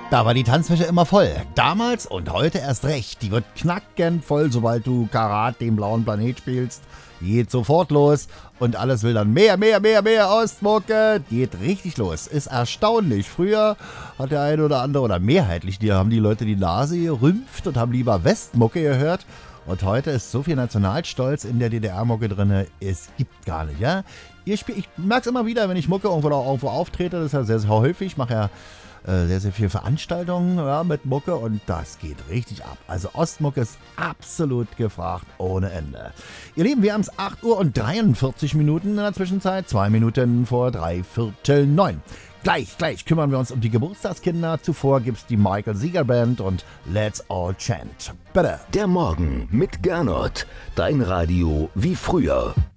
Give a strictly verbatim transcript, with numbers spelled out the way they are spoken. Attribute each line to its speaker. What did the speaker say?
Speaker 1: Da war die Tanzfläche immer voll. Damals und heute erst recht. Die wird knackend voll, sobald du Karat, den blauen Planet spielst. Geht sofort los und alles will dann mehr, mehr, mehr, mehr Ostmucke. Geht richtig los. Ist erstaunlich. Früher hat der eine oder andere, oder mehrheitlich, die haben die Leute die Nase gerümpft und haben lieber Westmucke gehört. Und heute ist so viel Nationalstolz in der D D R-Mucke drin, es gibt gar nicht, ja. Ihr spiel, ich merke es immer wieder, wenn ich Mucke irgendwo, irgendwo auftrete, das ist ja sehr, sehr häufig. Ich mache ja äh, sehr, sehr viele Veranstaltungen ja, mit Mucke und das geht richtig ab. Also Ostmucke ist absolut gefragt ohne Ende. Ihr Lieben, wir haben es acht Uhr und dreiundvierzig Minuten in der Zwischenzeit, zwei Minuten vor drei Viertel neun. Gleich, gleich kümmern wir uns um die Geburtstagskinder. Zuvor gibt's die Michael Sieger Band und Let's All Chant. Bitte.
Speaker 2: Der Morgen mit Gernot. Dein Radio wie früher.